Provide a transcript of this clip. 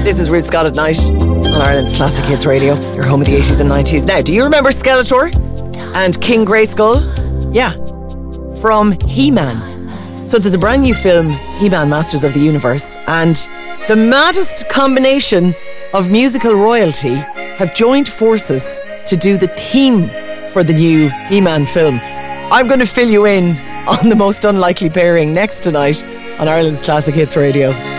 This is Ruth Scott at night on Ireland's Classic Hits Radio, your home of the 80s and 90s. Now, do you remember Skeletor and King Grayskull? Yeah, from He-Man. So there's a brand new film, He-Man Masters of the Universe, and the maddest combination of musical royalty have joined forces to do the theme for the new He-Man film. I'm going to fill you in on the most unlikely pairing next tonight on Ireland's Classic Hits Radio.